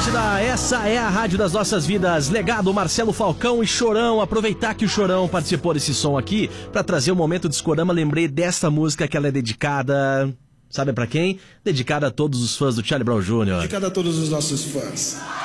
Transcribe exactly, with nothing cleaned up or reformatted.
Atlântida, essa é a rádio das nossas vidas. Legado Marcelo Falcão e Chorão. Aproveitar que o Chorão participou desse som aqui pra trazer o momento do Discorama. Lembrei dessa música que ela é dedicada, sabe pra quem? Dedicada a todos os fãs do Charlie Brown Júnior Dedicada a todos os nossos fãs.